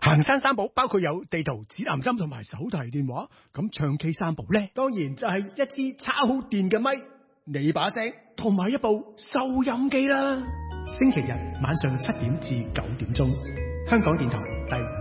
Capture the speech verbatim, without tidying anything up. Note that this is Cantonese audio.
行山三寶包括有地圖、指南針同埋手提電話。咁唱 K 三寶呢，當然就係一支叉好電嘅咪、你把聲同埋一部收音機啦。星期日晚上七點至九點鐘，香港電台第